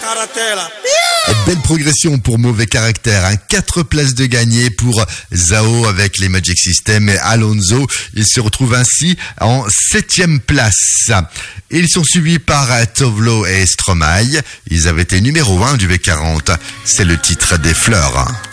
Belle progression pour Mauvais Caractère, 4 places de gagné pour Zao avec les Magic System et Alonso. Ils se retrouvent ainsi en 7e place. Ils sont suivis par Tovlo et Stromae. Ils avaient été numéro 1 du V40. C'est le titre des Fleurs.